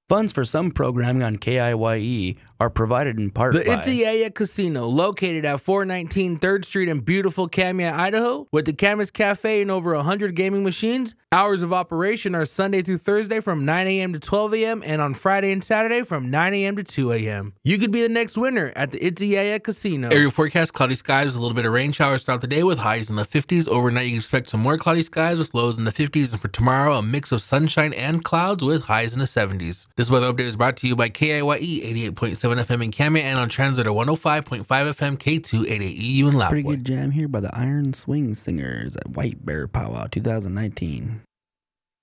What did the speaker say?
Funds for some programming on KIYE are provided in part The by Itiyaya Casino, located at 419 3rd Street in beautiful Kamia, Idaho, with the Camas Cafe and over 100 gaming machines. Hours of operation are Sunday through Thursday from 9 a.m. to 12 a.m. and on Friday and Saturday from 9 a.m. to 2 a.m. You could be the next winner at the Itiyaya Casino. Area forecast: cloudy skies with a little bit of rain showers throughout the day with highs in the 50s. Overnight, you can expect some more cloudy skies with lows in the 50s. And for tomorrow, a mix of sunshine and clouds with highs in the 70s. This weather update is brought to you by KIYE 88.7 FM in Kamia and on Translator 105.5 FM K288EU in Lapwai. pretty good jam here by the Iron Swing Singers at White Bear Powwow 2019.